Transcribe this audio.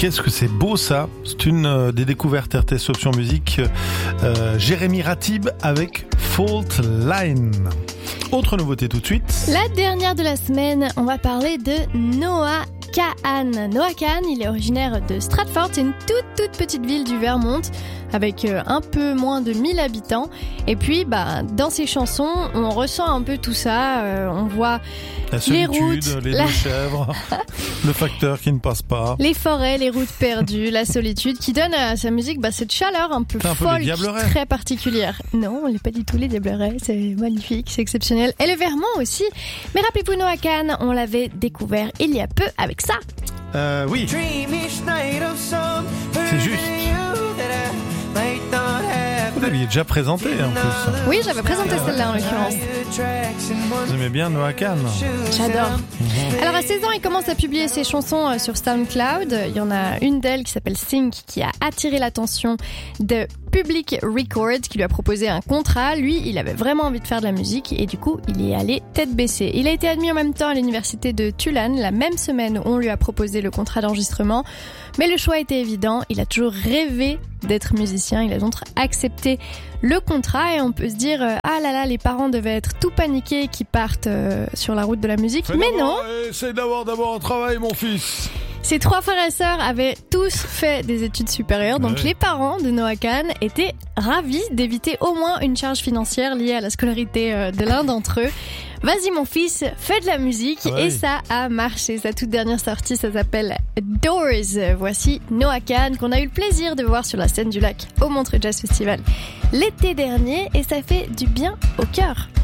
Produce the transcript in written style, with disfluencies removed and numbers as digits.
Qu'est-ce que c'est beau ça. C'est une des découvertes RTS Option Musique. Jérémy Ratib avec Fault Line. Autre nouveauté tout de suite. La dernière de la semaine, on va parler de Noah Kahan. Noah Kahan, il est originaire de Stratford, c'est une toute petite ville du Vermont avec un peu moins de 1000 habitants. Et puis, dans ses chansons, on ressent un peu tout ça. On voit la solitude, les routes, les deux chèvres, le facteur qui ne passe pas, les forêts, les routes perdues, la solitude, qui donne à sa musique cette chaleur un peu folle, très particulière. Non, on n'est pas du tout les Diablerets, c'est magnifique, c'est exceptionnel. Et le Vermont aussi. Mais rappelez-vous, Noah Kahan, on l'avait découvert il y a peu avec ça. Oui. C'est juste. Vous l'aviez déjà présenté en plus. Oui, j'avais présenté celle-là en l'occurrence. Vous aimez bien Noah Kahan? J'adore. Alors à 16 ans, il commence à publier ses chansons sur SoundCloud. Il y en a une d'elles qui s'appelle Think qui a attiré l'attention de Public Records qui lui a proposé un contrat. Lui, il avait vraiment envie de faire de la musique et du coup, il y est allé tête baissée. Il a été admis en même temps à l'université de Tulane la même semaine où on lui a proposé le contrat d'enregistrement. Mais le choix était évident. Il a toujours rêvé d'être musicien. Il a donc accepté le contrat et on peut se dire ah là là, les parents devaient être tout paniqués qui partent sur la route de la musique. Mais non. Essaye d'avoir d'abord un travail, mon fils. Ses 3 frères et sœurs avaient tous fait des études supérieures, donc les parents de Noah Kahan étaient ravis d'éviter au moins une charge financière liée à la scolarité de l'un d'entre eux. Vas-y mon fils, fais de la musique et ça a marché. Sa toute dernière sortie, ça s'appelle Doors. Voici Noah Kahan qu'on a eu le plaisir de voir sur la scène du lac au Montreux Jazz Festival l'été dernier et ça fait du bien au cœur.